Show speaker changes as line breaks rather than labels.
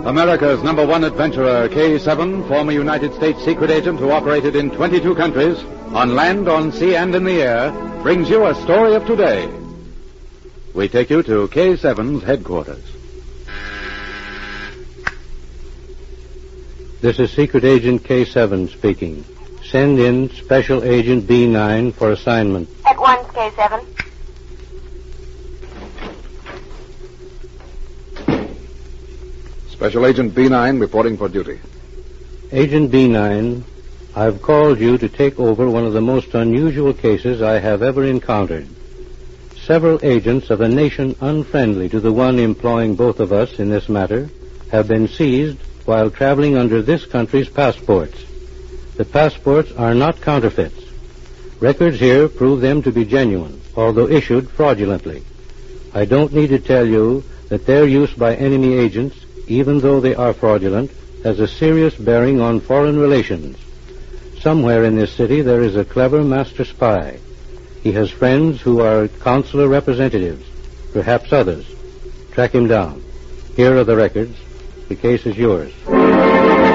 America's #1 adventurer, K-7, former United States secret agent who operated in 22 countries, on land, on sea, and in the air, brings you a story of today. We take you to K-7's headquarters.
This is Secret Agent K-7 speaking. Send in Special Agent B9 for assignment.
At once, K-7.
Special Agent B9 reporting for duty.
Agent B9, I've called you to take over one of the most unusual cases I have ever encountered. Several agents of a nation unfriendly to the one employing both of us in this matter have been seized while traveling under this country's passports. The passports are not counterfeits. Records here prove them to be genuine, although issued fraudulently. I don't need to tell you that their use by enemy agents, even though they are fraudulent, has a serious bearing on foreign relations. Somewhere in this city there is a clever master spy. He has friends who are consular representatives, perhaps others. Track him down. Here are the records. The case is yours.